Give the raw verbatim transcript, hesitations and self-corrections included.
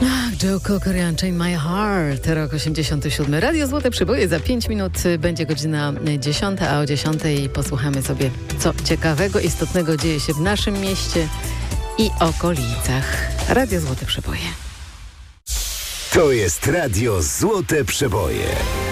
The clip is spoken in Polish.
Ach, Joe Cocker, Unchain My Heart, rok osiemdziesiąty siódmy. Radio Złote Przyboje, za pięć minut będzie godzina dziesiąta, a o dziesiątej posłuchamy sobie, co ciekawego, istotnego dzieje się w naszym mieście i okolicach. Radio Złote Przyboje. To jest Radio Złote Przeboje.